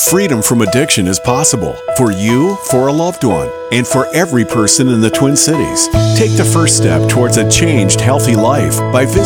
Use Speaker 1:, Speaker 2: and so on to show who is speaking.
Speaker 1: Freedom from addiction is possible for you, for a loved one, and for every person in the Twin Cities. Take the first step towards a changed, healthy life by visiting